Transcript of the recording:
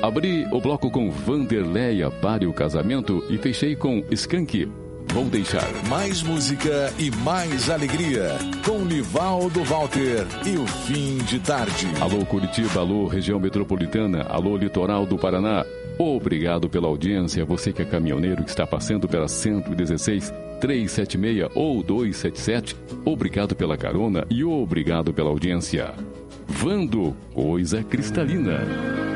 Abri o bloco com Vanderleia, Pare o Casamento, e fechei com Skank, Vou Deixar. Mais música e mais alegria, com Nivaldo Walter e o Fim de Tarde. Alô Curitiba, alô região metropolitana, alô litoral do Paraná. Obrigado pela audiência, você que é caminhoneiro que está passando pela 116, 376 ou 277, obrigado pela carona e obrigado pela audiência. Vando, coisa cristalina.